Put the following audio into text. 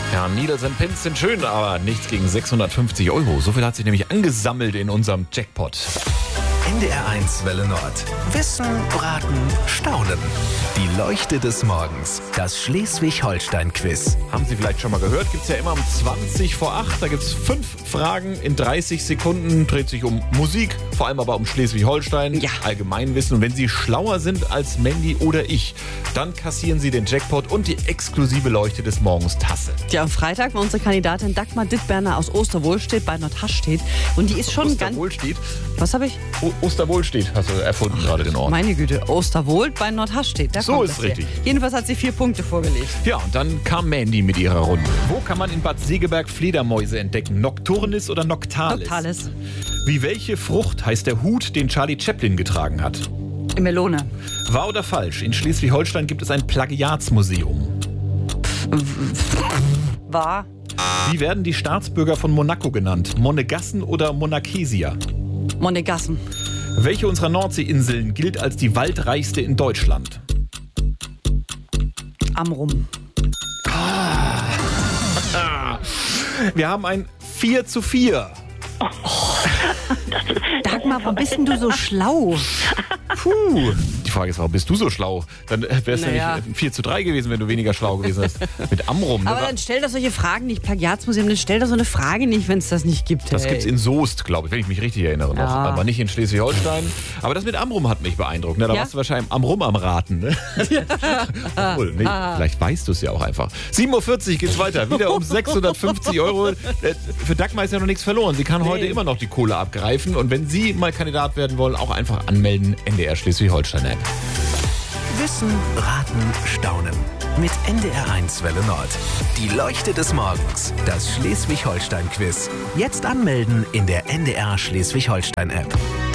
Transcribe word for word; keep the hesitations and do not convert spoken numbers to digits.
Ja, Needles and Pins sind schön, aber nichts gegen sechshundertfünfzig Euro. So viel hat sich nämlich angesammelt in unserem Jackpot. N D R eins Welle Nord. Wissen, Raten, Staunen. Die Leuchte des Morgens. Das Schleswig-Holstein-Quiz. Haben Sie vielleicht schon mal gehört, gibt es ja immer um zwanzig vor acht. Da gibt es fünf Fragen in dreißig Sekunden. Dreht sich um Musik, vor allem aber um Schleswig-Holstein. Ja. Allgemeinwissen. Und wenn Sie schlauer sind als Mandy oder ich, dann kassieren Sie den Jackpot und die exklusive Leuchte des Morgens Tasse. Ja, am Freitag war unsere Kandidatin Dagmar Dittberner aus Osterwohlstedt bei Nordhastedt. Und die ist schon ganz... Osterwohlstedt? Was habe ich? O- Osterwohlstedt hast du erfunden gerade den Ort. Meine Güte, Osterwohl bei Nordhastedt. Da So kommt ist das her. richtig. Jedenfalls hat sie vier Punkte vorgelegt. Ja, und dann kam Mandy mit ihrer Runde. Wo kann man in Bad Segeberg Fledermäuse entdecken? Nocturnis oder Noctalis? Noctalis. Wie welche Frucht heißt der Hut, den Charlie Chaplin getragen hat? Melone. Wahr oder falsch? In Schleswig-Holstein gibt es ein Plagiatsmuseum. War. Wie werden die Staatsbürger von Monaco genannt? Monegassen oder Monakesier? Monegassen. Welche unserer Nordseeinseln gilt als die waldreichste in Deutschland? Amrum. Wir haben ein vier zu vier. Dagmar, warum bist denn du so schlau? Puh. Die Frage ist, warum bist du so schlau? Dann wäre es Naja. ja nicht vier zu drei gewesen, wenn du weniger schlau gewesen wärst. Mit Amrum. Ne? Aber dann stell doch solche Fragen nicht. Plagiatsmuseum, dann stell doch so eine Frage nicht, wenn es das nicht gibt. Das ey. gibt's in Soest, glaube ich, wenn ich mich richtig erinnere noch. Ja. Aber nicht in Schleswig-Holstein. Aber das mit Amrum hat mich beeindruckt. Ne? Da Ja? warst du wahrscheinlich Amrum am Raten. Ne? Obwohl, nee, vielleicht weißt du es ja auch einfach. sieben Uhr vierzig geht's weiter. Wieder um sechshundertfünfzig Euro. Äh, Für Dagmar ist ja noch nichts verloren. Sie kann heute immer noch die Kohle abgreifen. Und wenn Sie mal Kandidat werden wollen, auch einfach anmelden. N D R Schleswig-Holstein-App. Wissen, Raten, Staunen. Mit N D R eins Welle Nord. Die Leuchte des Morgens. Das Schleswig-Holstein-Quiz. Jetzt anmelden in der N D R Schleswig-Holstein-App.